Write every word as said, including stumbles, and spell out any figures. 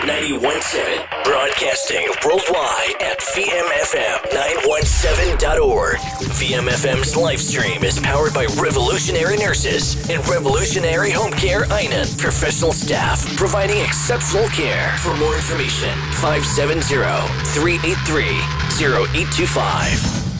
ninety-one seven, broadcasting worldwide at V M F M nine seventeen dot org. V M F M's live stream is powered by Revolutionary Nurses and Revolutionary Home Care Einan professional staff, providing exceptional care. For more information, five seven zero, three eight three, zero eight two five.